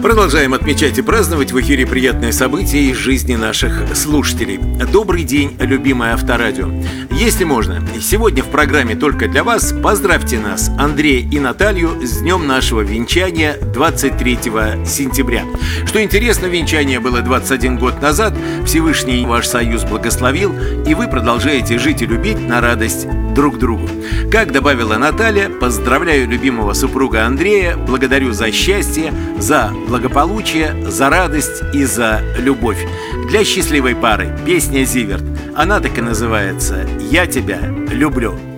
Продолжаем отмечать и праздновать в эфире приятные события из жизни наших слушателей. Добрый день, любимое Авторадио. Если можно, сегодня в программе «Только для вас» поздравьте нас, Андрея и Наталью, с днем нашего венчания 23 сентября. Что интересно, венчание было 21 год назад, Всевышний ваш союз благословил, и вы продолжаете жить и любить на радость друг другу. Как добавила Наталья, поздравляю любимого супруга Андрея, благодарю за счастье, за благополучие, за радость и за любовь. Для счастливой пары песня «Зиверт». Она так и называется «Я тебя люблю».